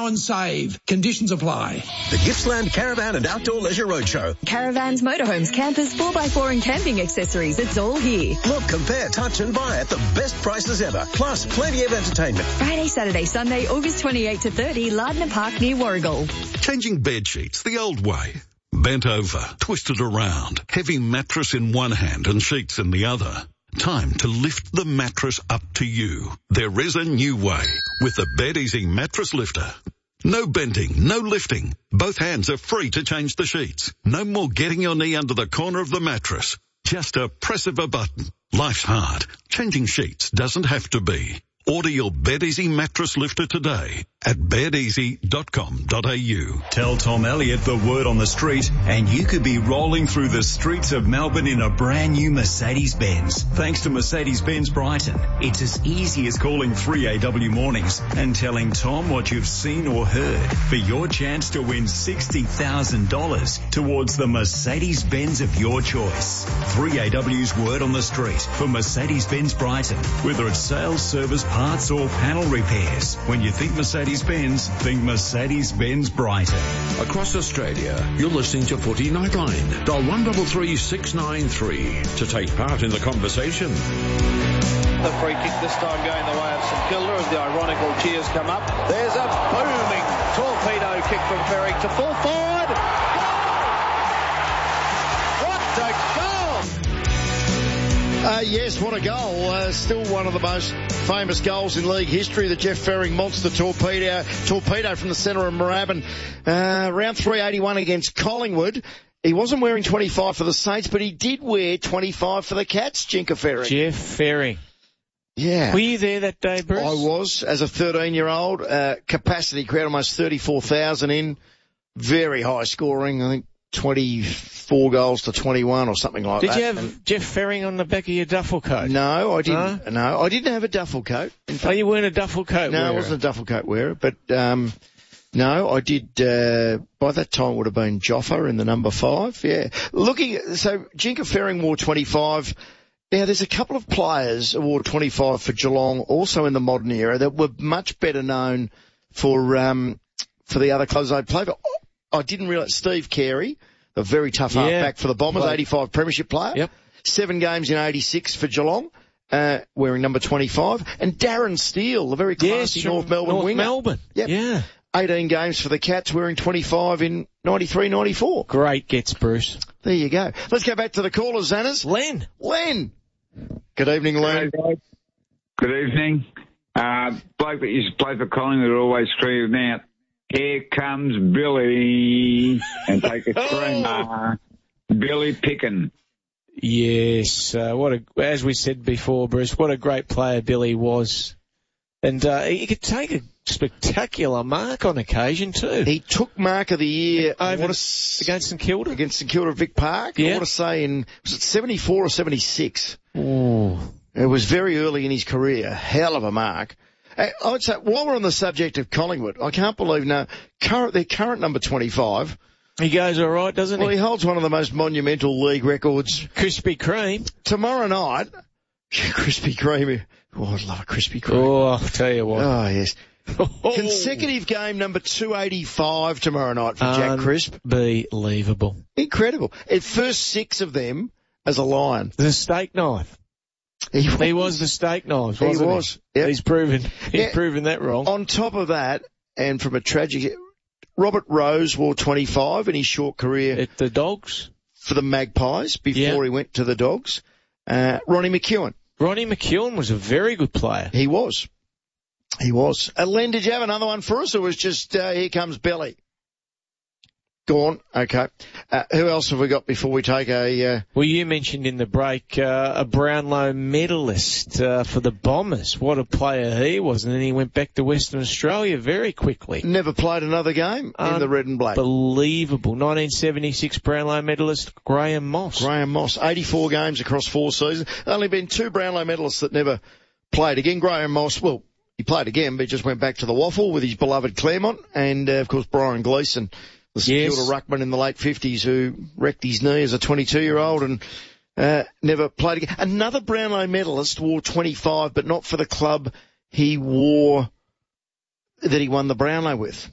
now and save. Conditions apply. The Gippsland Caravan and Outdoor Leisure Roadshow. Caravans, motorhomes, campers, 4x4 and camping accessories. It's all here. Look, compare, touch and buy at the best prices ever. Plus, plenty of entertainment. Friday, Saturday, Sunday, August 28 to 30, Lardner Park near Warragul. Changing bed sheets the old way. Bent over, twisted around, heavy mattress in one hand and sheets in the other. Time to lift the mattress up to you. There is a new way with the Bed Easy Mattress Lifter. No bending, no lifting. Both hands are free to change the sheets. No more getting your knee under the corner of the mattress. Just a press of a button. Life's hard. Changing sheets doesn't have to be. Order your Bed Easy Mattress Lifter today at bedeasy.com.au. Tell Tom Elliott the word on the street and you could be rolling through the streets of Melbourne in a brand new Mercedes-Benz. Thanks to Mercedes-Benz Brighton, it's as easy as calling 3AW Mornings and telling Tom what you've seen or heard for your chance to win $60,000 towards the Mercedes-Benz of your choice. 3AW's word on the street for Mercedes-Benz Brighton, whether it's sales, service, parts or panel repairs. When you think Mercedes-Benz, think Mercedes-Benz Brighton. Across Australia, you're listening to Footy Nightline. Dial 133 693 to take part in the conversation. The free kick this time going the way of St Kilda as the ironical cheers come up. There's a booming torpedo kick from Ferry to full forward. What a goal! Yes, what a goal. Still one of the most famous goals in league history, the Jeff Ferring monster torpedo from the centre of Moorabbin. Round 381 against Collingwood. He wasn't wearing 25 for the Saints, but he did wear 25 for the Cats, Jinka Ferring. Jeff Ferring. Yeah. Were you there that day, Bruce? I was, as a 13-year-old. Capacity crowd, almost 34,000 in. Very high scoring, I think 24 goals to 21 or something like that. Did you have Jeff Ferring on the back of your duffel coat? No, I didn't. No, I didn't have a duffel coat. In fact, you weren't a duffel coat wearer? No, I wasn't a duffel coat wearer, but no, I did. By that time it would have been Joffa in the number 5. Yeah. So Jinka Ferring wore 25. Now, there's a couple of players who wore 25 for Geelong, also in the modern era, that were much better known for the other clubs they played for. I didn't realise Steve Carey, a very tough halfback for the Bombers, 85 premiership player. Yep. 7 games in 86 for Geelong, wearing number 25. And Darren Steele, the very classy North Melbourne winger. Melbourne. Yep. Yeah. 18 games for the Cats, wearing 25 in 93, 94. Great gets, Bruce. There you go. Let's go back to the callers, Xanners. Len. Good evening, Len. Good evening. Bloke that used to play for Collingwood always screamed out, "Here comes Billy," and take a screamer. Billy Picken. Yes, as we said before, Bruce, what a great player Billy was. And he could take a spectacular mark on occasion too. He took mark of the year against St Kilda? Against St Kilda at Vic Park. Yeah. I want to say was it 74 or 76? Ooh. It was very early in his career. Hell of a mark. I would say, while we're on the subject of Collingwood, I can't believe their current number 25. He goes all right, doesn't he? Well, he holds one of the most monumental league records. Krispy Kreme. Tomorrow night, Krispy Kreme. Oh, I'd love a Krispy Kreme. Oh, I'll tell you what. Oh, yes. Consecutive game number 285 tomorrow night for Jack Crisp. Unbelievable. Incredible. At first 6 of them as a Lion. The steak knife. He was the steak knife, wasn't he? He was. Yep. He's proven that wrong. On top of that, and from a tragic, Robert Rose wore 25 in his short career. At the Dogs? For the Magpies before he went to the Dogs. Ronnie McEwen. Ronnie McEwen was a very good player. He was. Len, did you have another one for us, or was just, here comes Billy? Go on. Okay. Who else have we got before we take a... Well, you mentioned in the break a Brownlow medalist for the Bombers. What a player he was. And then he went back to Western Australia very quickly. Never played another game in the red and black. Unbelievable. 1976 Brownlow medalist Graham Moss. 84 games across 4 seasons. Only been 2 Brownlow medalists that never played again. Graham Moss, well, he played again, but he just went back to the Waffle with his beloved Claremont. And, of course, Brian Gleeson, the St Kilda ruckman in the late 50s who wrecked his knee as a 22-year-old and never played again. Another Brownlow medalist wore 25, but not for the club that he won the Brownlow with.